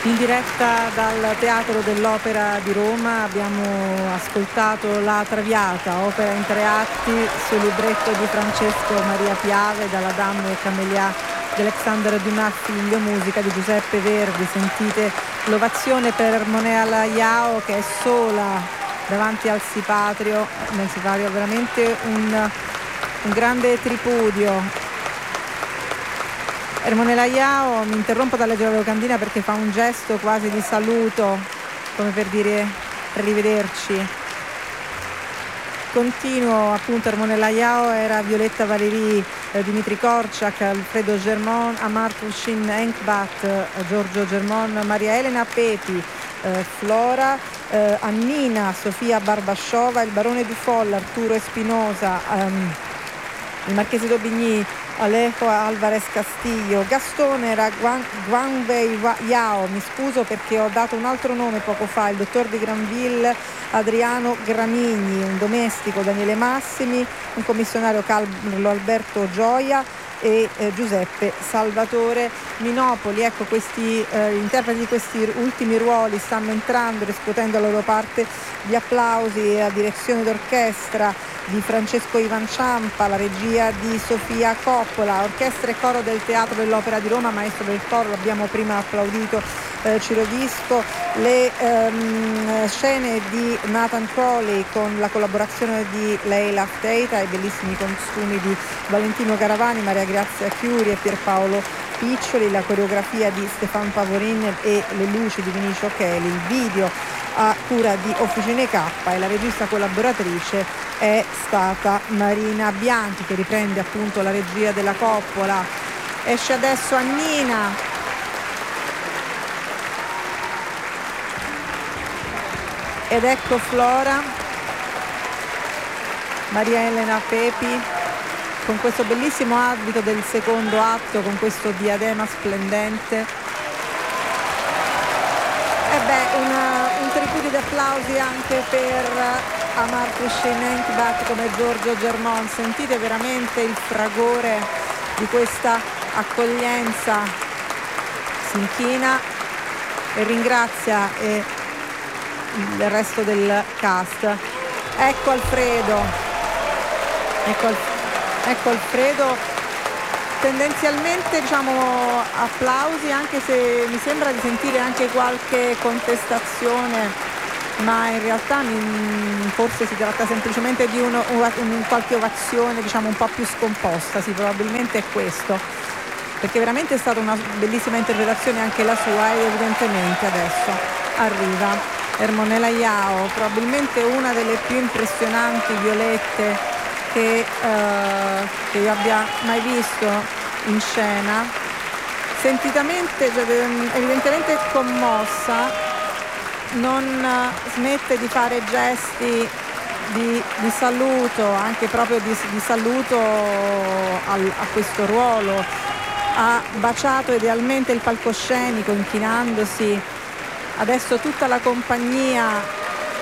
In diretta dal Teatro dell'Opera di Roma abbiamo ascoltato La Traviata, opera in 3 atti sul libretto di Francesco Maria Piave, dalla Dame et Camélia di Alexandre Dumas figlio, musica di Giuseppe Verdi. Sentite l'ovazione per Monea Laiao, che è sola davanti al Sipatrio, nel Sipatrio, veramente un grande tripudio. Ermone Laiao, mi interrompo da leggere la locandina perché fa un gesto quasi di saluto, come per dire arrivederci. Continuo, appunto, Ermone Laiao era Violetta Valéry, Dimitri Korczak, Alfredo Germon, Amar Tushin Enkbat, Giorgio Germon, Maria Elena Pepi, Flora, Annina, Sofia Barbasciova, il Barone Dufoll, Arturo Espinosa, il Marchese d'Aubigny, Alejo Alvarez Castillo, Gastone era Guanbei Yao, mi scuso perché ho dato un altro nome poco fa, il dottor di Granville Adriano Gramigni, un domestico Daniele Massimi, un commissionario Carlo Alberto Gioia e Giuseppe Salvatore Minopoli. Ecco, questi interpreti di questi ultimi ruoli stanno entrando, riscuotendo la loro parte di applausi, a direzione d'orchestra di Francesco Ivan Ciampa, la regia di Sofia Coppola, orchestra e coro del Teatro dell'Opera di Roma, maestro del coro, l'abbiamo prima applaudito, Ciro Visco, le scene di Nathan Crowley con la collaborazione di Leila Fteita, i bellissimi costumi di Valentino Garavani, Maria Grazia Chiuri e Pierpaolo Piccioli, la coreografia di Stefano Pavorin e le luci di Vinicio Cheli, il video a cura di Officine K e la regista collaboratrice è stata Marina Bianchi, che riprende appunto la regia della Coppola. Esce adesso Annina, ed ecco Flora, Maria Elena Pepi con questo bellissimo abito del secondo atto, con questo diadema splendente. Un tripudio di applausi anche per Amar Tushin Enkbat come Giorgio Germon. Sentite veramente il fragore di questa accoglienza. Si inchina e ringrazia il resto del cast. Ecco Alfredo, ecco Alfredo. Tendenzialmente applausi, anche se mi sembra di sentire anche qualche contestazione, ma in realtà forse si tratta semplicemente di qualche ovazione un po' più scomposta. Sì, probabilmente è questo, perché veramente è stata una bellissima interpretazione anche la sua, e evidentemente adesso arriva Ermone Laiao, probabilmente una delle più impressionanti violette che io abbia mai visto in scena. Sentitamente, evidentemente commossa, non smette di fare gesti di saluto, anche proprio di saluto a questo ruolo. Ha baciato idealmente il palcoscenico inchinandosi. Adesso tutta la compagnia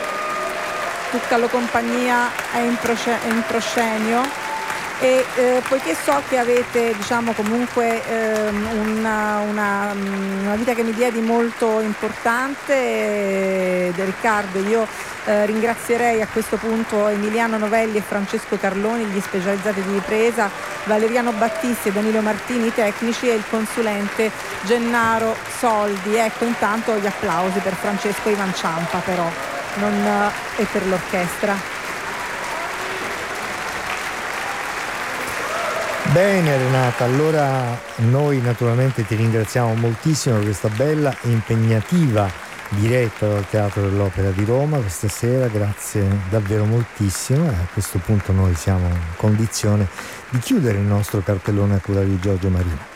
è in proscenio, e poiché so che avete comunque una vita che mi diedi molto importante, Riccardo, io ringrazierei a questo punto Emiliano Novelli e Francesco Carloni, gli specializzati di ripresa, Valeriano Battisti e Danilo Martini, i tecnici, e il consulente Gennaro Soldi. Ecco, intanto gli applausi per Francesco Ivan Ciampa però, e per l'orchestra. Bene Renata, allora noi naturalmente ti ringraziamo moltissimo per questa bella e impegnativa diretta dal Teatro dell'Opera di Roma questa sera, grazie davvero moltissimo, e a questo punto noi siamo in condizione di chiudere il nostro cartellone a cura di Giorgio Marino.